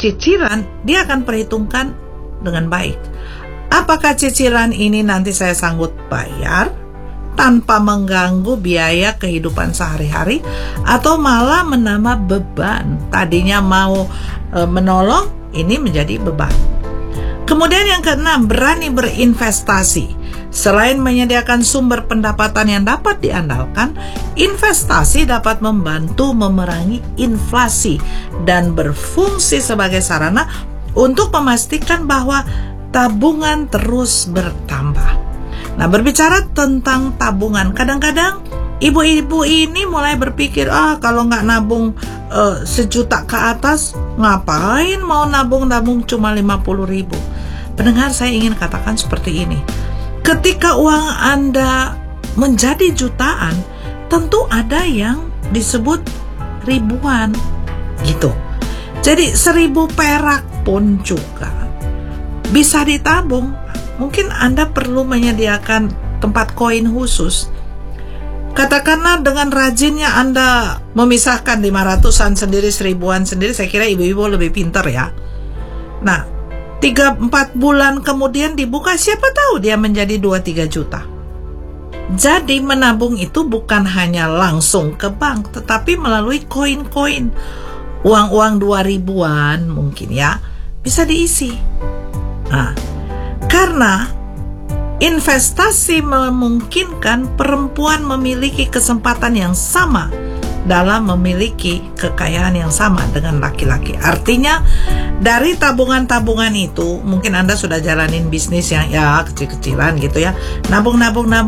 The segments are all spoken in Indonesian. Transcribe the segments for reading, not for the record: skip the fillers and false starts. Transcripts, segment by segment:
cicilan, dia akan perhitungkan dengan baik. Apakah cicilan ini nanti saya sanggup bayar tanpa mengganggu biaya kehidupan sehari-hari, atau malah menambah beban? Tadinya mau menolong, ini menjadi beban. Kemudian yang keenam, berani berinvestasi. Selain menyediakan sumber pendapatan yang dapat diandalkan, investasi dapat membantu memerangi inflasi dan berfungsi sebagai sarana untuk memastikan bahwa tabungan terus bertambah. Nah, berbicara tentang tabungan, kadang-kadang ibu-ibu ini mulai berpikir, kalau nggak nabung 1 juta ke atas, ngapain mau nabung cuma 50.000. Pendengar, saya ingin katakan seperti ini. Ketika uang Anda menjadi jutaan, tentu ada yang disebut ribuan gitu. Jadi 1.000 perak pun juga bisa ditabung. Mungkin Anda perlu menyediakan tempat koin khusus. Katakanlah dengan rajinnya Anda memisahkan 500-an sendiri, 1.000-an sendiri. Saya kira ibu-ibu lebih pintar ya. Nah, 3-4 bulan kemudian dibuka, siapa tahu dia menjadi 2-3 juta. Jadi menabung itu bukan hanya langsung ke bank, tetapi melalui koin-koin. Uang-uang 2.000-an mungkin ya, bisa diisi. Nah, karena investasi memungkinkan perempuan memiliki kesempatan yang sama dalam memiliki kekayaan yang sama dengan laki-laki. Artinya dari tabungan-tabungan itu, mungkin Anda sudah jalanin bisnis yang ya kecil-kecilan gitu ya, nabung.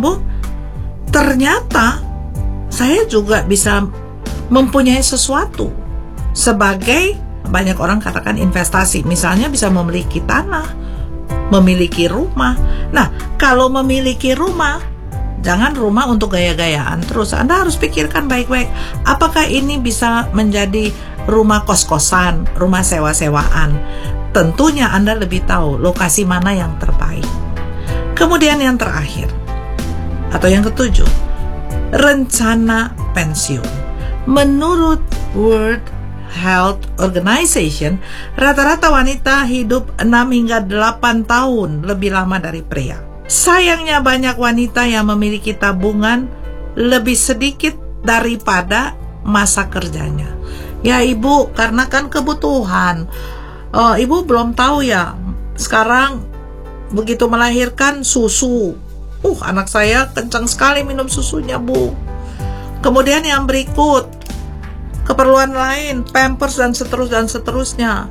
Ternyata saya juga bisa mempunyai sesuatu sebagai, banyak orang katakan investasi. Misalnya bisa memiliki tanah, memiliki rumah. Nah, kalau memiliki rumah, jangan rumah untuk gaya-gayaan terus. Anda harus pikirkan baik-baik, apakah ini bisa menjadi rumah kos-kosan, rumah sewa-sewaan. Tentunya Anda lebih tahu lokasi mana yang terbaik. Kemudian yang terakhir, atau yang ketujuh, rencana pensiun. Menurut World Health Organization, rata-rata wanita hidup 6 hingga 8 tahun lebih lama dari pria. Sayangnya banyak wanita yang memiliki tabungan lebih sedikit daripada masa kerjanya. Ya ibu, karena kan kebutuhan. Ibu belum tahu ya, sekarang begitu melahirkan susu. Anak saya kencang sekali minum susunya, Bu. Kemudian yang berikut, keperluan lain, pampers dan seterusnya.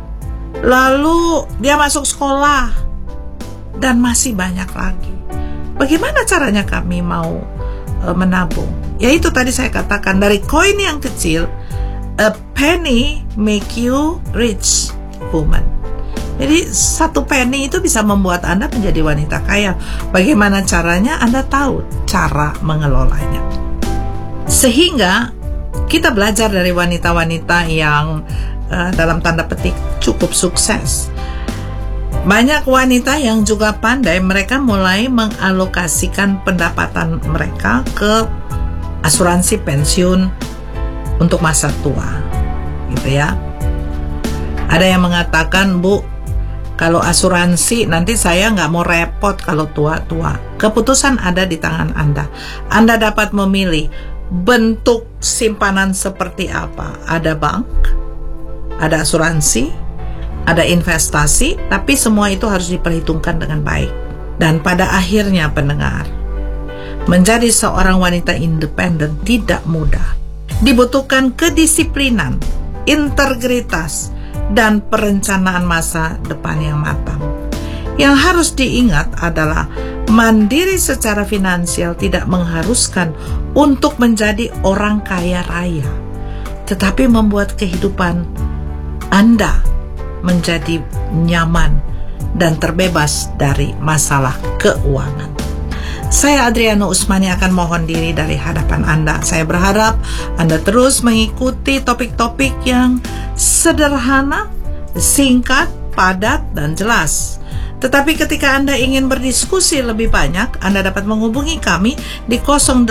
Lalu dia masuk sekolah, dan masih banyak lagi. Bagaimana caranya kami mau menabung? Yaitu tadi saya katakan, dari koin yang kecil, a penny make you rich woman. Jadi 1 penny itu bisa membuat Anda menjadi wanita kaya. Bagaimana caranya? Anda tahu cara mengelolanya. Sehingga kita belajar dari wanita-wanita yang dalam tanda petik cukup sukses. Banyak wanita yang juga pandai, mereka mulai mengalokasikan pendapatan mereka ke asuransi pensiun untuk masa tua, gitu ya. Ada yang mengatakan, Bu, kalau asuransi nanti saya nggak mau repot kalau tua-tua. Keputusan ada di tangan Anda. Anda dapat memilih bentuk simpanan seperti apa. Ada bank, ada asuransi, ada investasi, tapi semua itu harus diperhitungkan dengan baik. Dan pada akhirnya, pendengar, menjadi seorang wanita independen tidak mudah. Dibutuhkan kedisiplinan, integritas, dan perencanaan masa depan yang matang. Yang harus diingat adalah mandiri secara finansial tidak mengharuskan untuk menjadi orang kaya raya, tetapi membuat kehidupan Anda menjadi nyaman dan terbebas dari masalah keuangan. Saya Adriano Usmani akan mohon diri dari hadapan Anda. Saya berharap Anda terus mengikuti topik-topik yang sederhana, singkat, padat, dan jelas. Tetapi ketika Anda ingin berdiskusi lebih banyak, Anda dapat menghubungi kami di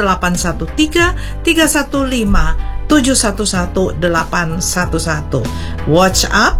0813 315 711 811. WhatsApp